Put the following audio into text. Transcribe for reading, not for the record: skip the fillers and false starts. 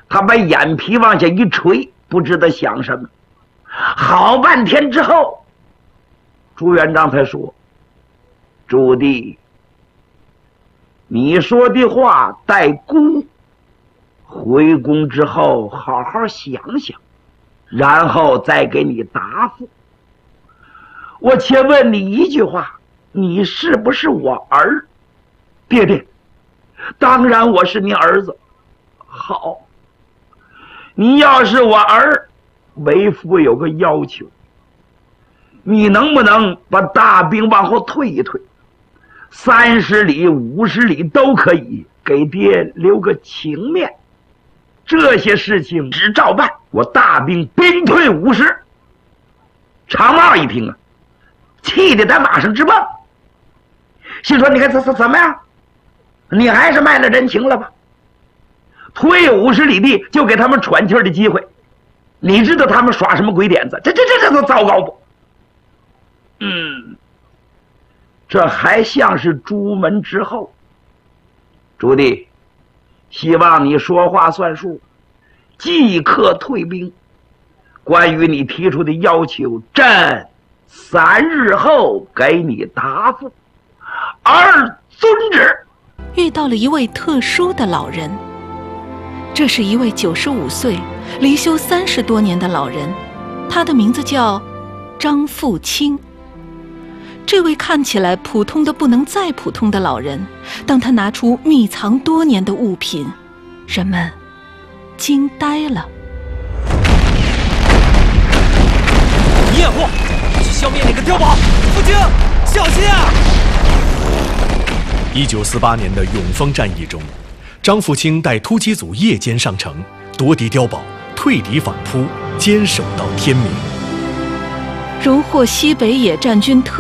他把眼皮往下一垂，不知道想什么。好半天之后，朱元璋才说：“朱棣，你说的话待公回宫之后好好想想，然后再给你答复。我且问你一句话，你是不是我儿？”“爹爹，当然我是您儿子。”“好，你要是我儿，为父有个要求，你能不能把大兵往后退一退，30里、50里都可以，给爹留个情面。这些事情只照办，我大兵兵退50。”常茂一听啊，气得在马上直蹦，心说：“你看怎么样？你还是卖了人情了吧？退50里地就给他们喘气儿的机会，你知道他们耍什么鬼点子？这都糟糕不？这还像是朱门之后。朱棣，希望你说话算数，即刻退兵。关于你提出的要求，朕3日后给你答复。儿遵旨。” 遇到了一位特殊的老人，这是一位95岁、离休30多年的老人，他的名字叫张富清。这位看起来普通的不能再普通的老人，当他拿出秘藏多年的物品，人们惊呆了。 验货，去消灭那个碉堡！富清，小心啊 ！1948年的永丰战役中，张富清带突击组夜间上城，夺敌碉堡，退敌反扑，坚守到天明。 荣获西北野战军特